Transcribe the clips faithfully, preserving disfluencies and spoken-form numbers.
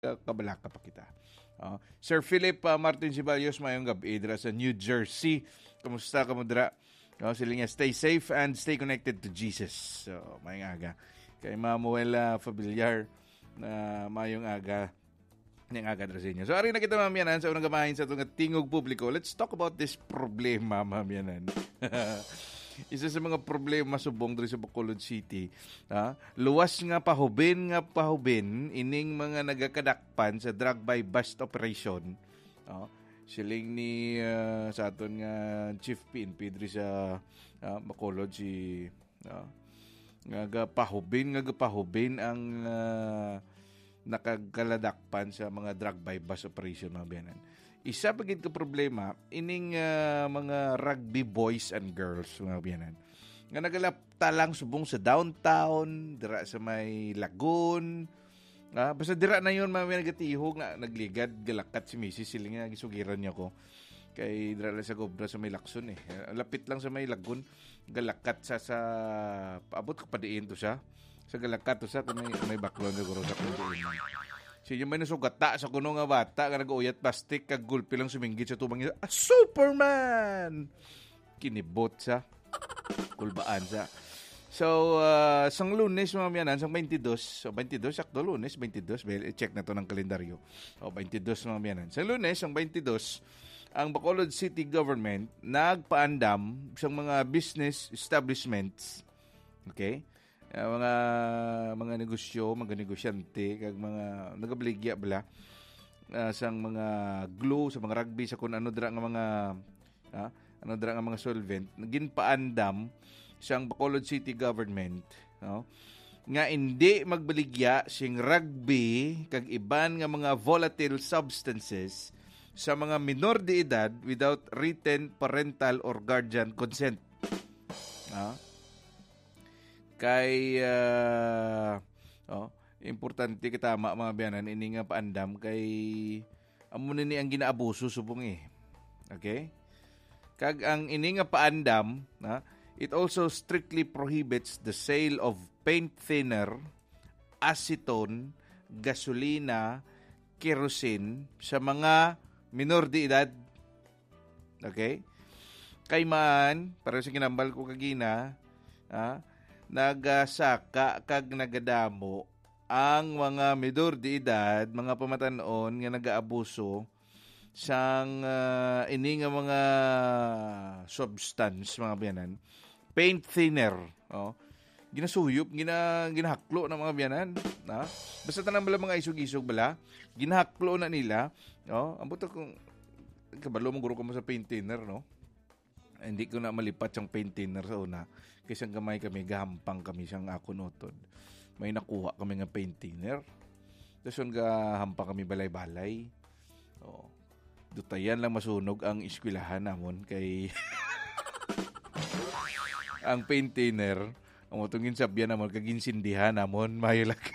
kabalaka pa kita. Uh, Sir Philip uh, Martin Ceballos, mayong gabi dira sa New Jersey. Kamusta ka mo dira? Uh, sila nga, stay safe and stay connected to Jesus. So, mayong aga. Kay Mamuela Familiar na uh, mayong aga ng aga dira sa inyo. So, ari na kita mamyanan sa unang gamahin sa itong tingog publiko. Let's talk about this problema, mamyanan. Isa sa mga problema subong diri sa Bacolod City, ha? Luwas nga pahubin nga pahubin ining mga nagakadakpan sa drug by bust operation. Ha? Siling ni uh, sa aton nga Chief P N P diri sa uh, Bacolod si uh, nga pahubin nga pahubin ang uh, nakagaladakpan sa mga drug by bust operation, mga biyanan. Isa pa gid ka problema ining uh, mga rugby boys and girls, mga biyanan. Nga nagalapta lang subong sa downtown, dira sa may lagoon. Ah, basta dira na yon, mga biyanan, gatihog na nagligad galakat si Missus sila nga gisugiran niya ko. Kay dira lang sa Gobra sa may Lacson eh. Lapit lang sa may lagoon, galakat sa sa paabot ko pa diin to siya. Sa galakat to sa may may baklon siguro sa kundi. Siya may nasugata sa kuno nga bata nga nag-uyat plastic kag gulpi lang suminggit sa tubang niya. Ah, Superman! Kinibot sa kulbaan sa. So, uh, sang Lunes, mga miyanan, sang twenty-two, so twenty-two, sakto Lunes, twenty-two, check na to ng kalendaryo. O, twenty-two, mga miyanan. Sang Lunes, sang twenty-two, ang Bacolod City Government nagpaandam sa mga business establishments, okay? Uh, mga mga negosyo, mga negosyante, kag mga nagabaligya bala uh, sang mga glue, sa mga rugby, sa kun ano dira nga mga uh, ano dira nga mga solvent, ginpaandam sang Bacolod City Government, no? Nga hindi magbaligya sing rugby kag iban nga mga volatile substances sa mga minor de edad without written parental or guardian consent. No? Kay uh, oh, importante kitama, mga biyanan, ini nga paandam kay amo ni ang ginaabuso subong eh. Okay? Kag ang ini nga paandam, na, it also strictly prohibits the sale of paint thinner, acetone, gasolina, kerosene sa mga minor de edad. Okay? Kay man, para sa kinambal ko kagina, ah, nagasaka kag nagadamo ang mga minor de edad, mga pamatanon nga nagaabuso sang uh, ini nga mga substance, mga biyanan. Paint thinner, oh. Ginasuyop, gina ginahaklo ng mga biyanan, ha? Basta tanang bala mga isog-isog bala, ginahaklo na nila, oh. Ang buto kung kabalo mo guro ko mo sa paint thinner, no? Hindi ko na malipat siyang paint thinner sa una. Kasi ang gamay kami, gahampang kami siyang akunotod. May nakuha kami nga paint thinner. Tapos yung gahampang kami balay-balay. O, dutayan lang masunog ang iskwilahan namon kay ang paint thinner. Ang mutungin sabyan namon, kaginsindihan namon, mayalaki.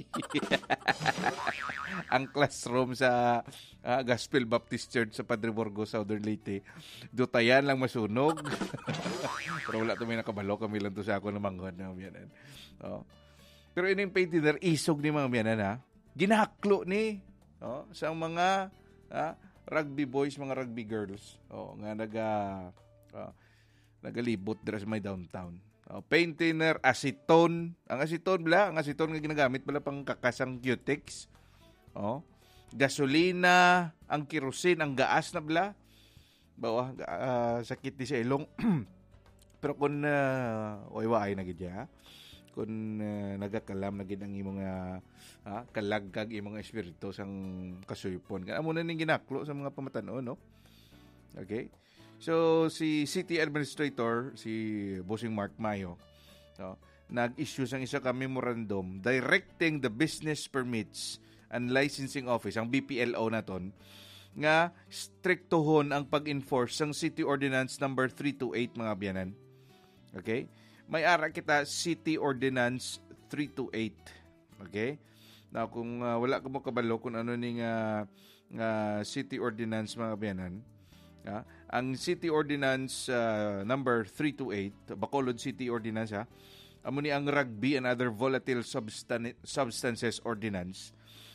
Ang classroom sa uh, Gospel Baptist Church sa Padre Burgos, Southern Leyte, dutayan lang masunog. Pero wala ito may nakabalo, kami lang to sa ako ng manghod na miyanan. Oh. Pero yun yung paint thinner, isog ni mga miyanan, ha? Ginahaklo ni oh, sa mga ha, rugby boys, mga rugby girls, oh, nga naga oh, nagalibot dira sa may downtown. Oh, paint thinner, acetone. Ang acetone bala, ang acetone nga ginagamit bala pang kakasang cutex. Oh, gasolina, ang kerosene, ang gaas na bala. Bawa uh, sakit di sa ilong. Pero kung uh, way-way na gidya, kung uh, nagakalam na gid ang imong uh, kalagkag imong espiritu sang kasuyupon. Amo na ning ginaklo sa mga pamatanon, no? Okay? So si City Administrator, si Bossing Mark Mayo, no, nag-issue sang isa ka memorandum directing the business permits and licensing office, ang B P L O naton, nga striktohon ang pag-enforce sang City Ordinance number three twenty-eight, mga biyanan. Okay? May ara kita City Ordinance three twenty-eight. Okay? Now, kung uh, wala ka mo kabalo kung ano ning uh, uh, City Ordinance, mga biyanan, uh, ang City Ordinance uh, number three twenty-eight, Bacolod City Ordinance, ha, amo ni ang Rugby and Other Volatile Substan- Substances Ordinance,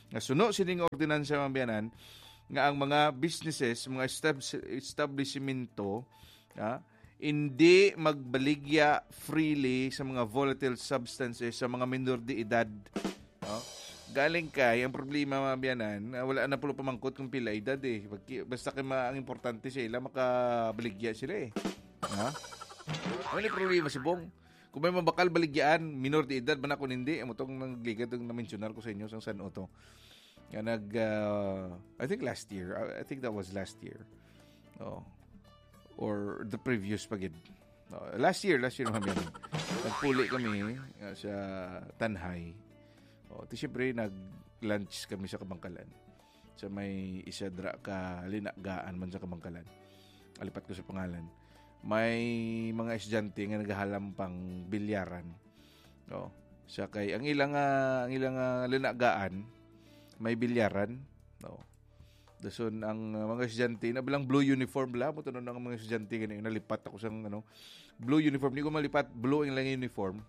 Nga suno sining ordinansa mambiyanan nga ang mga businesses, mga establishmento, ah, hindi magbaligya freely sa mga volatile substances sa mga minor de edad. No? Galing kay, ang problema mambiyanan, wala na pulo pamangkot kung pila edad eh. Basta kay ang importante sila, makabaligya sila eh. Ha? Ano yung problema si Bong? Kung may mabakal baligyaan, minor de edad, ba na kung hindi? Amo itong nagligad yung na-mentionar ko sa inyo sa San Otto. Nga nag, uh, I think last year. I think that was last year. Oh. Or the previous pagid. Oh, last year, last year naman yan. Nagpuli kami uh, sa Tanhay. Oh, ti syempre, nag-lunch kami sa Kabangkalan. Sa may isadra ka linagaan man sa Kabangkalan. Alipat ko sa pangalan. May mga estudyante nga naghahalam pang bilyaran. Oh, sa kay ang ilang uh, ang ilang uh, linagaan may bilyaran. No. Dason ang uh, mga estudyante na bilang blue uniform la mo tunon ang mga estudyante gani nalipat ako sa ano blue uniform ni ko malipat blue ang lang uniform.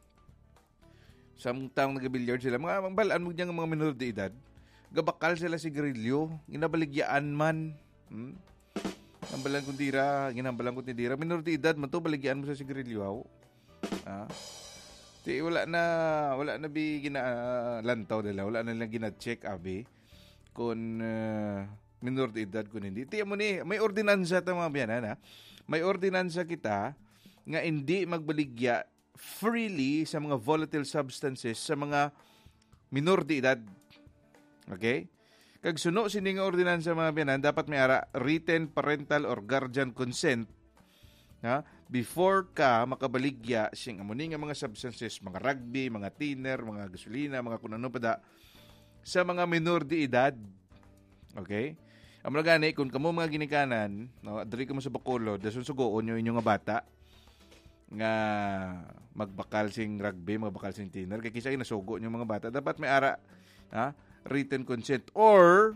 Samtang nagabilyard sila mga mangbalaan mo diyang mga minor de edad. Gabakal sila sigarilyo, ginabaligyaan man. Hmm? Ang balang kung tira, ginambalang kung tira. Minor de edad man to baligyan mo sa sigarilyo aw. Ah. Di, wala na, wala na bi ginalantaw nila. Wala na lang gina-check, abi, kung uh, minor de edad, kung hindi. Tiyan mo ni, may ordinansa ito mga biyanan, ha? May ordinansa kita nga hindi magbaligya freely sa mga volatile substances sa mga minor de edad. Okay? Kag suno sining ordinansa mga biyanan, dapat may ara written parental or guardian consent, ha, before ka makabaligya sing amuni nga mga substances, mga rugby, mga thinner, mga gasolina, mga kunano pa da sa mga minor de edad. Okay? Ang mga gani, kung kamo mga ginikanan, no, adri ka mo sa Bacolod, dasun sugoon nyo inyo nga bata nga magbakal sing rugby, magbakal sing thinner, kay kisa nasugo nyo mga bata, dapat may ara, ha, written consent or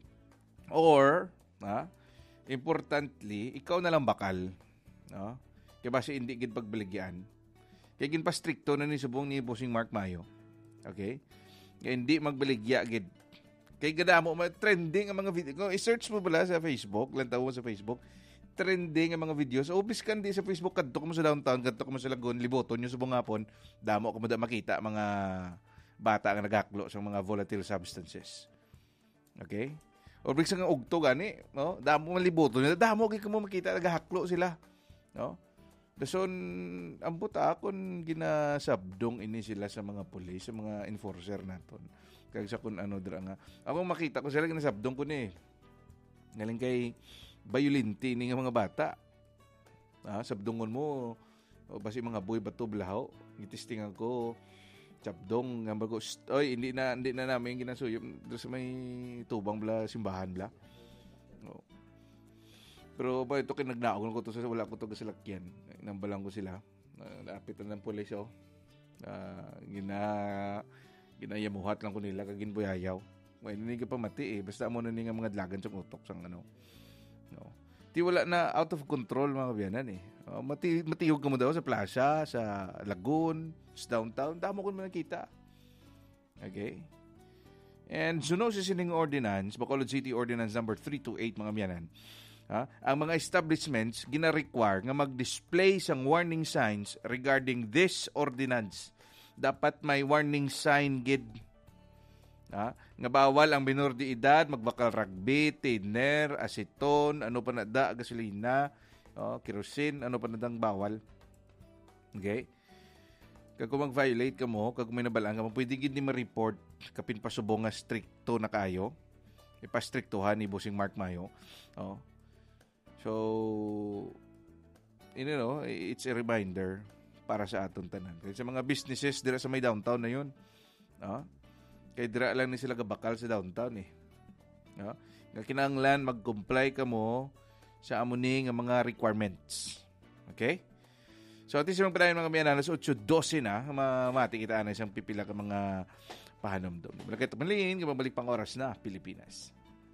or ha, importantly, ikaw na lang bakal. No? Kaya basta hindi gid pagbaligyan. Kaya gin pa stricto na ni subong ni Bossing Mark Mayo. Okay? Kaya hindi magbaligya gid. Kaya gadamo trending ang mga video. Kung i-search mo bala sa Facebook, lantaw mo sa Facebook, trending ang mga videos. O biskan di sa Facebook, kadto ko mo sa downtown, kadto ko mo sa Lagun, liboton nyo subong hapon, damo ko mo da makita mga bata nga nagaklo sa mga volatile substances. Okay? O biskan nga ugto gani, no? Damo man liboton nila, damo kay mo makita nagahaklo sila. No? Dason ang buta kun ginasabdong ini sila sa mga pulis, sa mga enforcer naton. Kag sa kun ano dira nga. Ako makita ko sila ginasabdong ko ni. Ngaling kay violente ni nga mga bata. Ah, sabdongon mo o basi mga boy bato blahaw. Gitistingan ko sabdong nga bago oy hindi na hindi na namin ginasuyo sa may tubang bla simbahan bla. Oh. Pero ba ito kinagnaon ko to sa wala ko to sa lakyan. Nambalang ko sila. Uh, Naapitan ng pulis oh. Uh, gina ginayamuhat lang ko nila kagin buyayaw. May hindi ka pa mati eh. Basta mo na nga mga dlagan sa utok sang ano. No. Ti wala na out of control mga biyanan eh. Uh, mati matihog ka mo daw sa plaza, sa Lagoon, sa downtown. Damo ko man nakita. Okay? And suno sa sining ordinance, Bacolod City Ordinance number three two eight mga biyanan. Ha? Ang mga establishments gina-require nga mag-display sang warning signs regarding this ordinance. Dapat may warning sign gid. Ha? Nga bawal ang minor de edad magbakal rugby, thinner, aceton, ano pa na da, gasolina, oh, kerosene, ano pa na dang bawal. Okay? Kag kung mag-violate ka mo, kag may nabalaan ka mo, pwede gid ni ma-report kapin pasubong nga stricto na kayo. Ipa-strictohan ni Bossing Mark Mayo. Oh. So, you know, it's a reminder para sa aton tanan. Kaya sa mga businesses dira sa may downtown na yun, no? Kaya dira lang ni sila gabakal sa downtown eh. No? Nga kinahanglan mag-comply ka mo sa amuni nga mga requirements. Okay? So, atin silang padayon mga miyanan, alas eight twelve na, mamati kita na isang pipila ka mga pahanom doon. Malagay ito malingin, kapabalik pang oras na Pilipinas.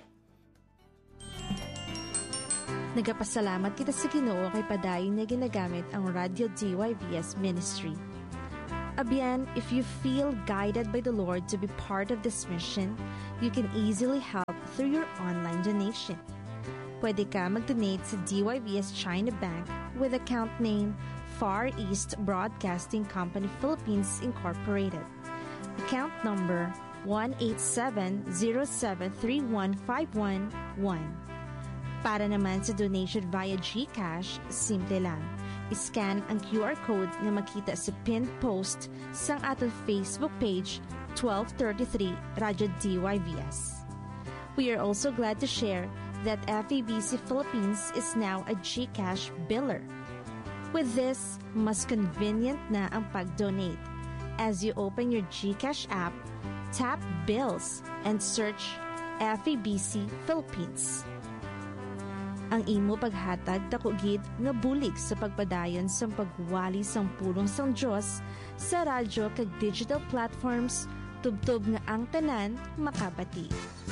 Nagapasalamat kita sa Ginoo kay padayon na ginagamit ang Radio D Y V S Ministry. Abyan, if you feel guided by the Lord to be part of this mission, you can easily help through your online donation. Pwede ka mag-donate sa D Y V S China Bank with account name Far East Broadcasting Company Philippines Incorporated. Account number one eight seven zero seven three one five one one. Para naman sa donation via GCash, simple lang. I-scan ang Q R code na makita sa pinned post sa ating Facebook page twelve thirty-three Radyo D Y V S. We are also glad to share that F E B C Philippines is now a GCash biller. With this, mas convenient na ang pag-donate. As you open your GCash app, tap Bills and search F E B C Philippines. Ang imo paghatag dakugid nga bulig sa pagpadayon sa pagwali sang pulong sang Dios sa radyo kag digital platforms tubtob nga ang tanan makabati.